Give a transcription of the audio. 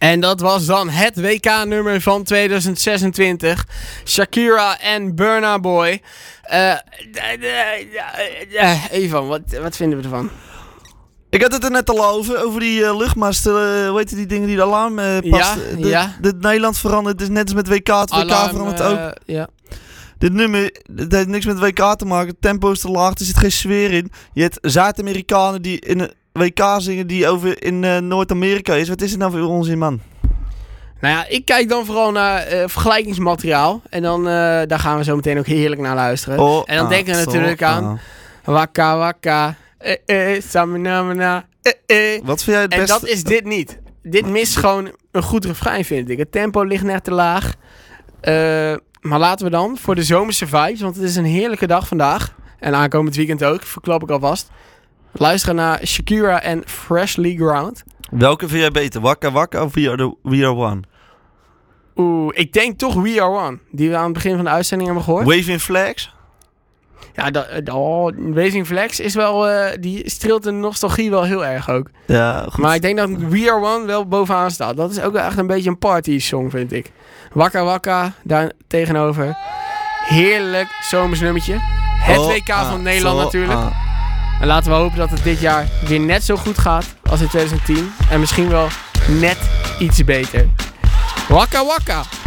En dat was dan het WK-nummer van 2026. Shakira en Burna Boy. Evan, wat vinden we ervan? Ik had het er net al over die luchtmasten, hoe heet die dingen die de alarm past. De Nederland verandert, dus net als met WK, het WK verandert ook. Ja. Dit nummer, het heeft niks met WK te maken, het tempo is te laag, er zit geen sfeer in. Je hebt Zuid-Amerikanen die in een WK zingen die over in Noord-Amerika is. Wat is het nou voor onzin, man? Nou ja, ik kijk dan vooral naar vergelijkingsmateriaal. En dan daar gaan we zo meteen ook heerlijk naar luisteren. En dan denken we natuurlijk aan Waka Waka, Saminamina, Wat vind jij het beste? En dat is dit niet. Dit mist gewoon een goed refrein, vind ik. Het tempo ligt net te laag. Maar laten we dan voor de zomerse vibes, want het is een heerlijke dag vandaag. En aankomend weekend ook, verklap ik alvast. Luisteren naar Shakira en Freshly Ground. Welke vind jij beter? Waka Waka of We Are One? Ik denk toch We Are One. Die we aan het begin van de uitzending hebben gehoord. Waving Flags? Ja, Waving Flags is wel... die streelt de nostalgie wel heel erg ook. Ja, goed. Maar ik denk dat We Are One wel bovenaan staat. Dat is ook wel echt een beetje een party song, vind ik. Waka Waka, daar tegenover. Heerlijk zomers nummertje. Het WK van Nederland natuurlijk. En laten we hopen dat het dit jaar weer net zo goed gaat als in 2010. En misschien wel net iets beter. Waka Waka!